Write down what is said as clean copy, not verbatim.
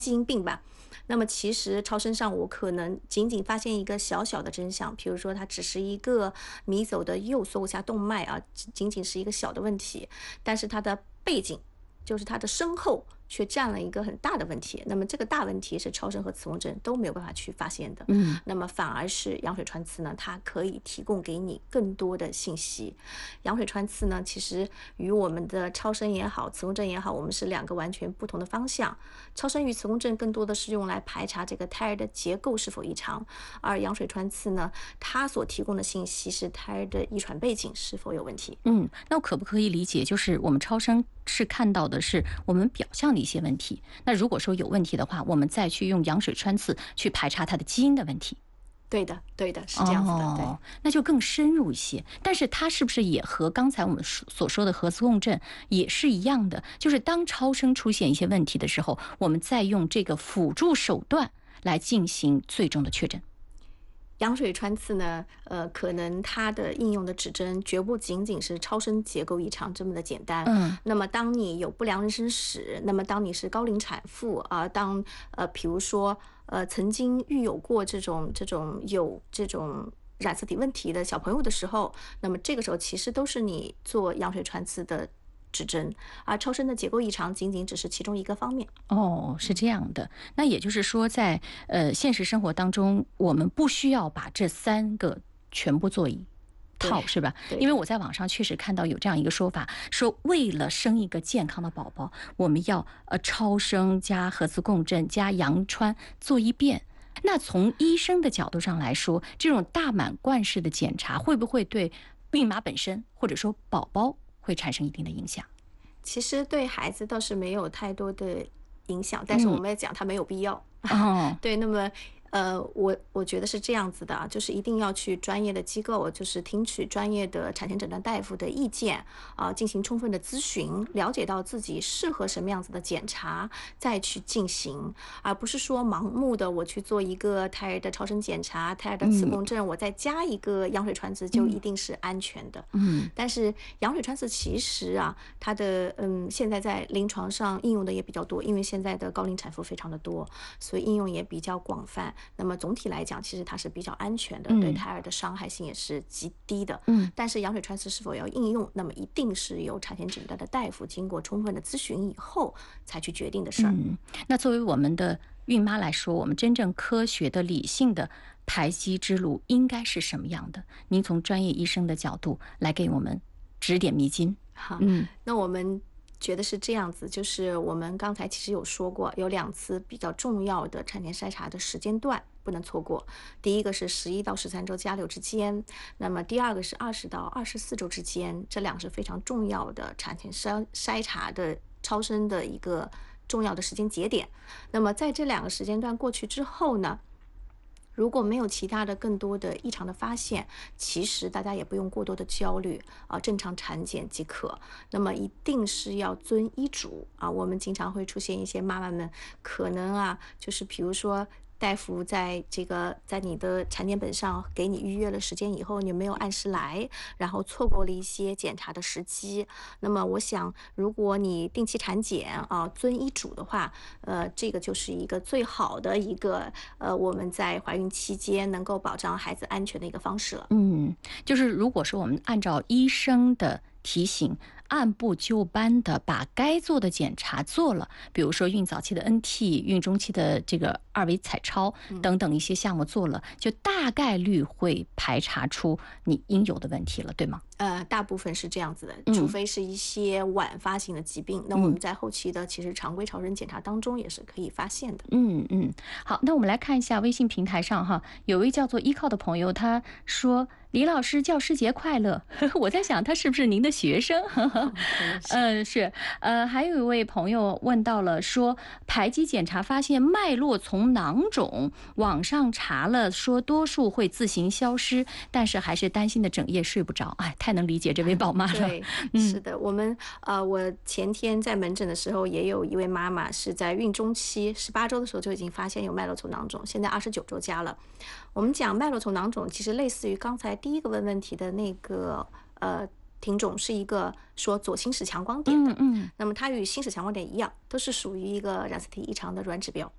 基因病吧。那么其实超声上我可能仅仅发现一个小小的真相，比如说它只是一个迷走的右锁骨下动脉啊，仅仅是一个小的问题，但是它的背景，就是它的身后却占了一个很大的问题。那么这个大问题是超声和磁共振都没有办法去发现的。那么反而是羊水穿刺呢，它可以提供给你更多的信息。羊水穿刺呢，其实与我们的超声也好，磁共振也好，我们是两个完全不同的方向。超声与磁共振更多的是用来排查这个胎儿的结构是否异常，而羊水穿刺呢，它所提供的信息是胎儿的遗传背景是否有问题。 那我可不可以理解，就是我们超声是看到的是我们表象的一些问题，那如果说有问题的话，我们再去用羊水穿刺去排查它的基因的问题。 对的，对的，是这样子的，对。 那就更深入一些。但是它是不是也和刚才我们所说的核磁共振也是一样的？就是当超声出现一些问题的时候，我们再用这个辅助手段来进行最终的确诊。 羊水穿刺呢，可能它的应用的指针绝不仅仅是超声结构异常这么的简单。那么当你有不良妊娠史，那么当你是高龄产妇啊，比如说曾经育有过这种染色体问题的小朋友的时候，那么这个时候其实都是你做羊水穿刺的指针，而超声的结构异常仅仅只是其中一个方面。 是这样的。那也就是说在现实生活当中，我们不需要把这3个全部做一套，是吧？因为我在网上确实看到有这样一个说法，说为了生一个健康的宝宝，我们要超声加核磁共振加羊穿做一遍。那从医生的角度上来说，这种大满贯式的检查会不会对孕妈本身或者说宝宝会产生一定的影响？ 其实对孩子倒是没有太多的影响，但是我们也讲它没有必要。对，那么我觉得是这样子的，就是一定要去专业的机构，就是听取专业的产前诊断大夫的意见啊，进行充分的咨询，了解到自己适合什么样子的检查，再去进行，而不是说盲目的我去做一个胎儿的超声检查、胎儿的磁共振，我再加一个羊水穿刺就一定是安全的。但是羊水穿刺其实啊，它的现在在临床上应用的也比较多，因为现在的高龄产妇非常的多，所以应用也比较广泛。那么总体来讲，其实它是比较安全的，对胎儿的伤害性也是极低的。但是羊水穿刺是否要应用，那么一定是由产前诊断的大夫经过充分的咨询以后才去决定的事儿。 那作为我们的孕妈来说，我们真正科学的、理性的排畸之路应该是什么样的？您从专业医生的角度来给我们指点迷津。 好，那我们觉得是这样子，就是我们刚才其实有说过，有2次比较重要的产前筛查的时间段不能错过。第一个是11到13周+6之间，那么第二个是20到24周之间，这2个是非常重要的产前筛查的超声的一个重要的时间节点。那么在这2个时间段过去之后呢，如果没有其他的更多的异常的发现，其实大家也不用过多的焦虑啊，正常产检即可。那么一定是要遵医嘱啊，我们经常会出现一些妈妈们可能啊，就是比如说大夫在你的产检本上给你预约了时间以后，你没有按时来，然后错过了一些检查的时机。那么我想，如果你定期产检啊，遵医嘱的话，这个就是一个最好的一个我们在怀孕期间能够保障孩子安全的一个方式了。 就是如果说我们按照医生的提醒，按部就班的把该做的检查做了，比如说孕早期的 NT、孕中期的这个2维彩超等等一些项目做了，就大概率会排查出你应有的问题了，对吗？ 大部分是这样子的，除非是一些晚发性的疾病，那我们在后期的其实常规超声检查当中也是可以发现的。 好，那我们来看一下微信平台上哈，有位叫做依靠的朋友，他说李老师教师节快乐。我在想他是不是您的学生？是。还有一位朋友问到了，说排畸检查发现脉络丛囊肿，网上查了说多数会自行消失，但是还是担心的整夜睡不着。太能理解这位宝妈了。 对，是的，我前天在门诊的时候，也有一位妈妈是在孕中期18周的时候就已经发现有脉络丛囊肿，现在29周加了。我们讲脉络丛囊肿，其实类似于刚才第一个问题的那个听众，是一个说左心室强光点的。那么它与心室强光点一样，都是属于一个染色体异常的软指标。